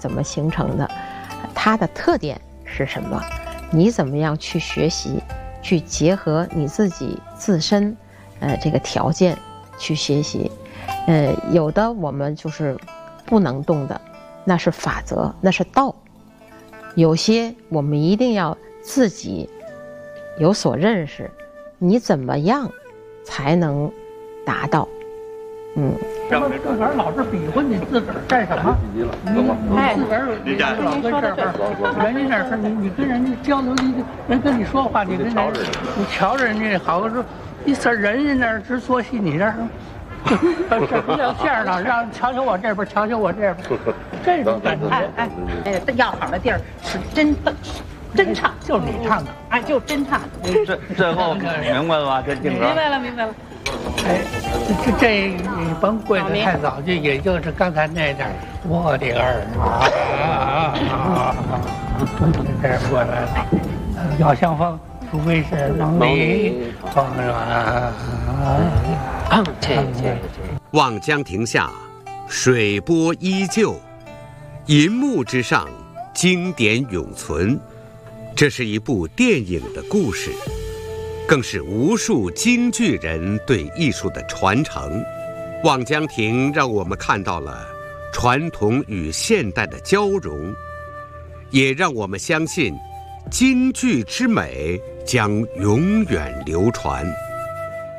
怎么形成的，它的特点是什么，你怎么样去学习，去结合你自己自身这个条件去学习。有的我们就是不能动的，那是法则，那是道。有些我们一定要自己有所认识，你怎么样才能达到？ 自个儿老是比划你自个儿干什么？你自个儿老跟这儿，人家那是你跟人家交流，人跟你说话，你跟人你瞧人家好个说，你是人家那儿直说戏，你这儿什么叫这样呢？让瞧瞧我这边，瞧瞧我这边，这种感觉。 要好的地儿是真唱， 就是你唱的， 就真唱。 最后明白了吧？这定格。 明白了。 这你甭跪得太早，就也就是刚才那点我的儿这过来了，要相逢，除非是能离风远。 望江亭下，水波依旧，银幕之上，经典永存。这是一部电影的故事，更是无数京剧人对艺术的传承。望江亭让我们看到了传统与现代的交融，也让我们相信京剧之美将永远流传。